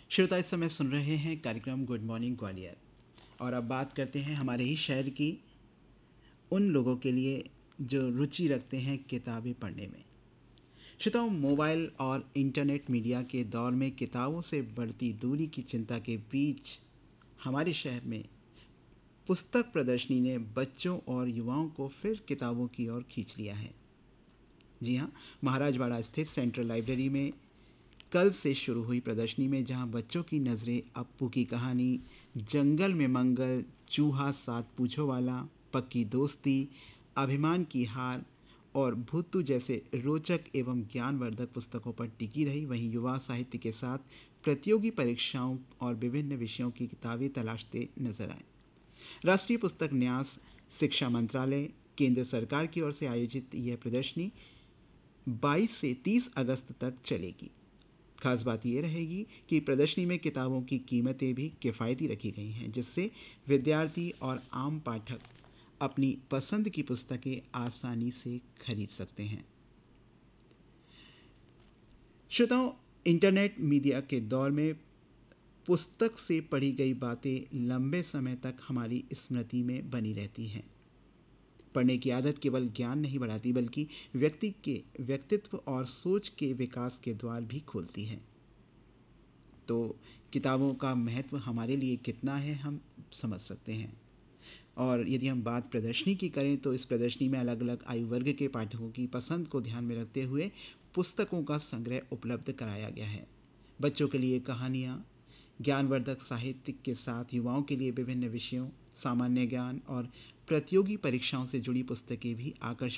श्रोता इस समय सुन रहे हैं कार्यक्रम गुड मॉर्निंग ग्वालियर। और अब बात करते हैं हमारे ही शहर की उन लोगों के लिए जो रुचि रखते हैं किताबें पढ़ने में। श्रोताओं, मोबाइल और इंटरनेट मीडिया के दौर में किताबों से बढ़ती दूरी की चिंता के बीच हमारे शहर में पुस्तक प्रदर्शनी ने बच्चों और युवाओं को फिर किताबों की ओर खींच लिया है। जी हाँ, महाराजवाड़ा स्थित सेंट्रल लाइब्रेरी में कल से शुरू हुई प्रदर्शनी में जहां बच्चों की नज़रें अप्पू की कहानी, जंगल में मंगल, चूहा सात पूछों वाला, पक्की दोस्ती, अभिमान की हार और भूतू जैसे रोचक एवं ज्ञानवर्धक पुस्तकों पर टिकी रही, वहीं युवा साहित्य के साथ प्रतियोगी परीक्षाओं और विभिन्न विषयों की किताबें तलाशते नजर आए। राष्ट्रीय पुस्तक न्यास, शिक्षा मंत्रालय, केंद्र सरकार की ओर से आयोजित यह प्रदर्शनी 22 से 30 अगस्त तक चलेगी। खास बात यह रहेगी कि प्रदर्शनी में किताबों की कीमतें भी किफ़ायती रखी गई हैं, जिससे विद्यार्थी और आम पाठक अपनी पसंद की पुस्तकें आसानी से खरीद सकते हैं। श्रोताओं, इंटरनेट मीडिया के दौर में पुस्तक से पढ़ी गई बातें लंबे समय तक हमारी स्मृति में बनी रहती हैं। पढ़ने की आदत केवल ज्ञान नहीं बढ़ाती बल्कि व्यक्ति के व्यक्तित्व और सोच के विकास के द्वार भी खोलती है। तो किताबों का महत्व हमारे लिए कितना है हम समझ सकते हैं। और यदि हम बात प्रदर्शनी की करें तो इस प्रदर्शनी में अलग अलग आयु वर्ग के पाठकों की पसंद को ध्यान में रखते हुए पुस्तकों का संग्रह उपलब्ध कराया गया है। बच्चों के लिए कहानियाँ, ज्ञानवर्धक साहित्य के साथ युवाओं के लिए विभिन्न विषयों, सामान्य ज्ञान और प्रतियोगी परीक्षाओं से जुड़ी पुस्तकें भी आकर्षक